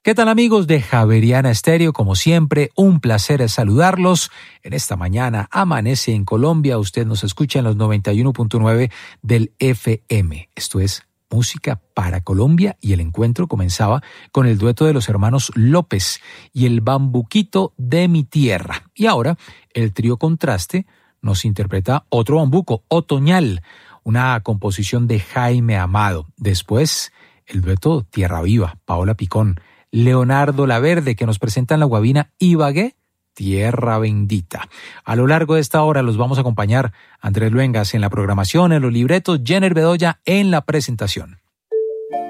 ¿Qué tal amigos de Javeriana Estéreo? Como siempre, un placer saludarlos. En esta mañana amanece en Colombia. Usted nos escucha en los 91.9 del FM. Esto es Música para Colombia y el encuentro comenzaba con el dueto de los hermanos López y el Bambuquito de mi tierra. Y ahora el trío Contraste nos interpreta otro bambuco, Otoñal, una composición de Jaime Amado. Después el dueto Tierra Viva, Paola Picón, Leonardo Laverde, que nos presentan la guabina Ibagué, Tierra Bendita. A lo largo de esta hora los vamos a acompañar Andrés Luengas en la programación, en los libretos, Jenner Bedoya en la presentación.